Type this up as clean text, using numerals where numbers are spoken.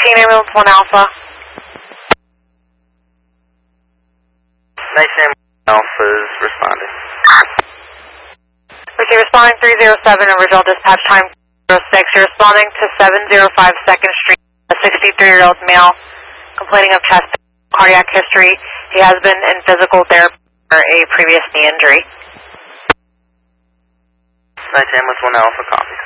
19 ambulance 1 Alpha. 19 Alpha is responding. Okay, responding 307, original dispatch time 06. You're responding to 705 2nd Street, a 63-year-old male complaining of chest cardiac history. He has been in physical therapy for a previous knee injury. 19 ambulance 1 Alpha, copy.